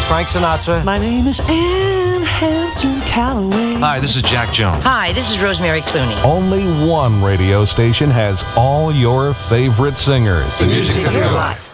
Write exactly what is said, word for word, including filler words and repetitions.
Frank Sinatra. My name is Ann Hampton Calloway. Hi, this is Jack Jones. Hi, this is Rosemary Clooney. Only one radio station has all your favorite singers. The music of your life.